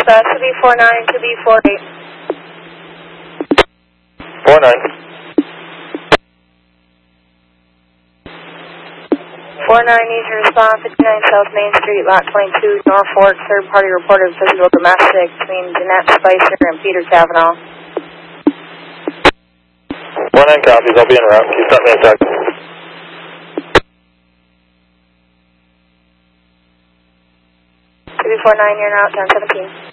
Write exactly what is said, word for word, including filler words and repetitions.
uh, two B four nine, two B four eight. four nine. four nine, needs your response, fifty-nine South Main Street, lot twenty-two, Norfolk, third party reported physical domestic between Jeanette Spicer and Peter Cavanaugh. four nine copies, I'll be en route. You sent me a text. two B four nine, you're now, ten seventeen.